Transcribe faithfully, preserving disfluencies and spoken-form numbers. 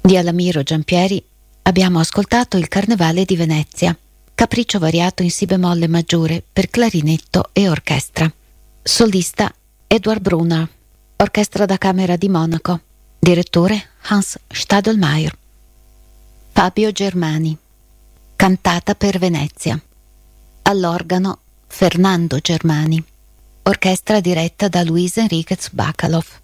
Di Alamiro Giampieri abbiamo ascoltato il Carnevale di Venezia, capriccio variato in si bemolle maggiore per clarinetto e orchestra. Solista Edward Brunner, orchestra da camera di Monaco, direttore Hans Stadelmeier. Fabio Germani, cantata per Venezia. All'organo Fernando Germani, orchestra diretta da Luis Enriquez Bacalov.